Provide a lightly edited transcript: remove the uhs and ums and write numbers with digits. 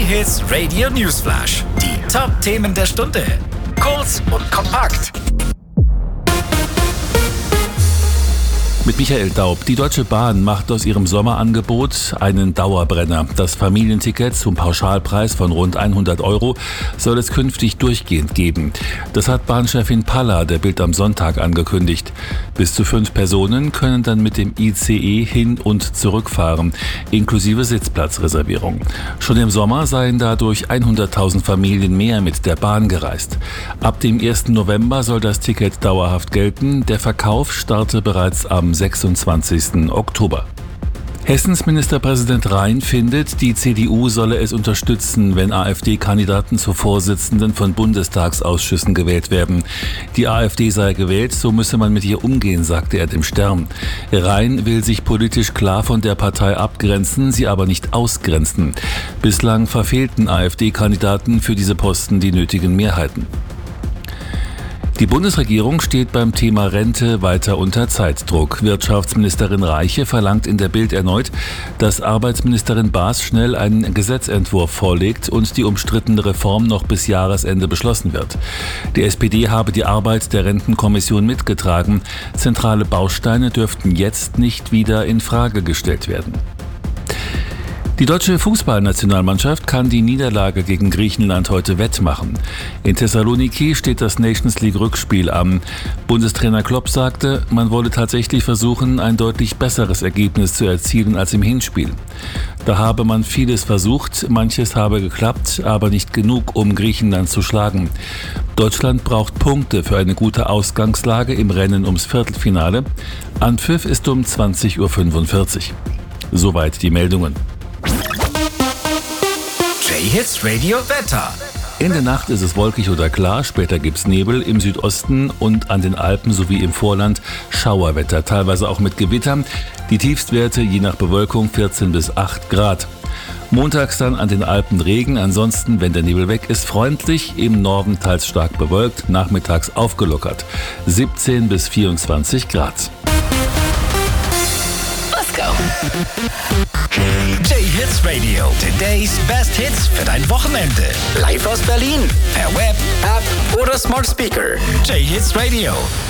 J-Hits Radio Newsflash. Die Top-Themen der Stunde. Kurz und kompakt. Mit Michael Daub. Die Deutsche Bahn macht aus ihrem Sommerangebot einen Dauerbrenner. Das Familienticket zum Pauschalpreis von rund 100 € soll es künftig durchgehend geben. Das hat Bahnchefin Palla der Bild am Sonntag angekündigt. Bis zu 5 Personen können dann mit dem ICE hin- und zurückfahren, inklusive Sitzplatzreservierung. Schon im Sommer seien dadurch 100.000 Familien mehr mit der Bahn gereist. Ab dem 1. November soll das Ticket dauerhaft gelten. Der Verkauf starte bereits am 26. Oktober. Hessens Ministerpräsident Rhein findet, die CDU solle es unterstützen, wenn AfD-Kandidaten zu Vorsitzenden von Bundestagsausschüssen gewählt werden. Die AfD sei gewählt, so müsse man mit ihr umgehen, sagte er dem Stern. Rhein will sich politisch klar von der Partei abgrenzen, sie aber nicht ausgrenzen. Bislang verfehlten AfD-Kandidaten für diese Posten die nötigen Mehrheiten. Die Bundesregierung steht beim Thema Rente weiter unter Zeitdruck. Wirtschaftsministerin Reiche verlangt in der Bild erneut, dass Arbeitsministerin Baas schnell einen Gesetzentwurf vorlegt und die umstrittene Reform noch bis Jahresende beschlossen wird. Die SPD habe die Arbeit der Rentenkommission mitgetragen. Zentrale Bausteine dürften jetzt nicht wieder in Frage gestellt werden. Die deutsche Fußballnationalmannschaft kann die Niederlage gegen Griechenland heute wettmachen. In Thessaloniki steht das Nations League Rückspiel an. Bundestrainer Klopp sagte, man wolle tatsächlich versuchen, ein deutlich besseres Ergebnis zu erzielen als im Hinspiel. Da habe man vieles versucht, manches habe geklappt, aber nicht genug, um Griechenland zu schlagen. Deutschland braucht Punkte für eine gute Ausgangslage im Rennen ums Viertelfinale. Anpfiff ist um 20:45 Uhr. Soweit die Meldungen. J-Hits Radio Wetter. In der Nacht ist es wolkig oder klar, später gibt's Nebel, im Südosten und an den Alpen sowie im Vorland Schauerwetter, teilweise auch mit Gewittern. Die Tiefstwerte je nach Bewölkung 14 bis 8 Grad. Montags dann an den Alpen Regen, ansonsten, wenn der Nebel weg ist, freundlich, im Norden teils stark bewölkt, nachmittags aufgelockert. 17 bis 24 Grad. Let's go. J-Hits Radio. Today's Best Hits für dein Wochenende. Live aus Berlin. Per Web, App oder Smart Speaker. J-Hits Radio.